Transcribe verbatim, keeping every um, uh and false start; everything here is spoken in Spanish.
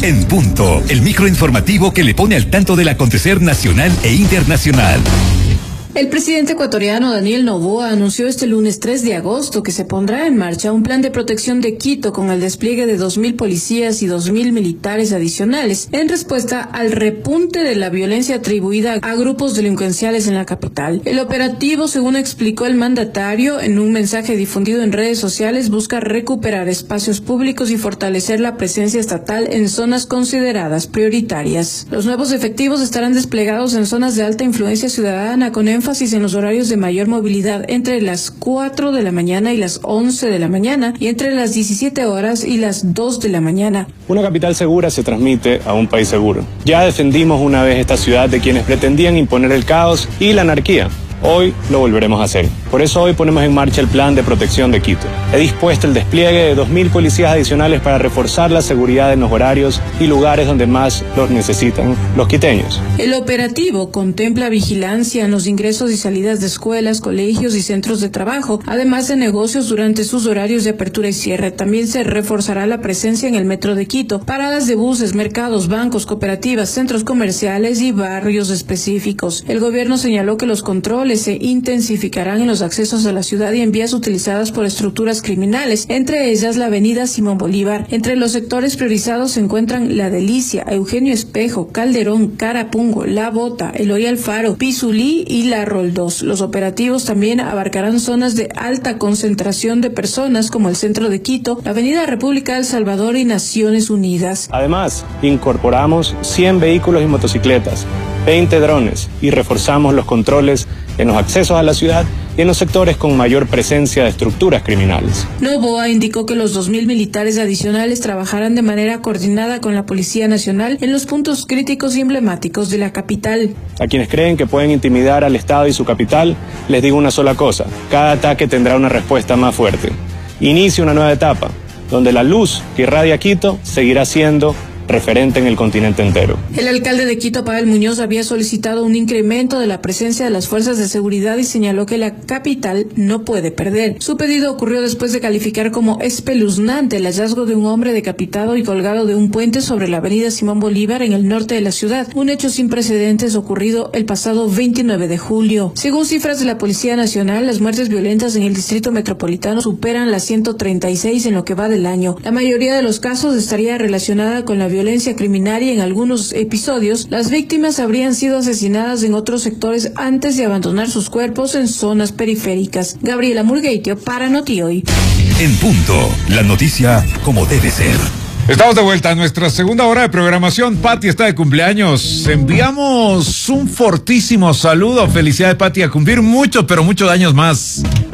En punto, el microinformativo que le pone al tanto del acontecer nacional e internacional. El presidente ecuatoriano Daniel Noboa anunció este lunes tres de agosto que se pondrá en marcha un plan de protección de Quito con el despliegue de dos mil policías y dos mil militares adicionales en respuesta al repunte de la violencia atribuida a grupos delincuenciales en la capital. El operativo, según explicó el mandatario en un mensaje difundido en redes sociales, busca recuperar espacios públicos y fortalecer la presencia estatal en zonas consideradas prioritarias. Los nuevos efectivos estarán desplegados en zonas de alta influencia ciudadana con énfasis énfasis en los horarios de mayor movilidad entre las cuatro de la mañana y las once de la mañana y entre las diecisiete horas y las dos de la mañana. Una capital segura se transmite a un país seguro. Ya defendimos una vez esta ciudad de quienes pretendían imponer el caos y la anarquía. Hoy lo volveremos a hacer. Por eso hoy ponemos en marcha el plan de protección de Quito. He dispuesto el despliegue de dos mil policías adicionales para reforzar la seguridad en los horarios y lugares donde más los necesitan los quiteños. El operativo contempla vigilancia en los ingresos y salidas de escuelas, colegios y centros de trabajo, además de negocios durante sus horarios de apertura y cierre. También se reforzará la presencia en el metro de Quito, paradas de buses, mercados, bancos, cooperativas, centros comerciales y barrios específicos. El gobierno señaló que los controles se intensificarán en los accesos a la ciudad y en vías utilizadas por estructuras criminales, entre ellas la avenida Simón Bolívar. Entre los sectores priorizados se encuentran La Delicia, Eugenio Espejo, Calderón, Carapungo, La Bota, Eloy Alfaro, Pizulí y La Roldós. Los operativos también abarcarán zonas de alta concentración de personas como el centro de Quito, la avenida República del Salvador y Naciones Unidas. Además, incorporamos cien vehículos y motocicletas, veinte drones y reforzamos los controles en los accesos a la ciudad y en los sectores con mayor presencia de estructuras criminales. Noboa indicó que los dos mil militares adicionales trabajarán de manera coordinada con la Policía Nacional en los puntos críticos y emblemáticos de la capital. A quienes creen que pueden intimidar al Estado y su capital, les digo una sola cosa: cada ataque tendrá una respuesta más fuerte. Inicia una nueva etapa, donde la luz que irradia Quito seguirá siendo referente en el continente entero. El alcalde de Quito, Pavel Muñoz, había solicitado un incremento de la presencia de las fuerzas de seguridad y señaló que la capital no puede perder. Su pedido ocurrió después de calificar como espeluznante el hallazgo de un hombre decapitado y colgado de un puente sobre la avenida Simón Bolívar en el norte de la ciudad, un hecho sin precedentes ocurrido el pasado veintinueve de julio. Según cifras de la Policía Nacional, las muertes violentas en el distrito metropolitano superan las ciento treinta y seis en lo que va del año. La mayoría de los casos estaría relacionada con la violencia criminal y en algunos episodios las víctimas habrían sido asesinadas en otros sectores antes de abandonar sus cuerpos en zonas periféricas. Gabriela Murgueitio para Notihoy. En punto, la noticia como debe ser. Estamos de vuelta a nuestra segunda hora de programación. Pati está de cumpleaños. Enviamos un fortísimo saludo. Felicidades, Pati, a cumplir muchos, pero muchos años más.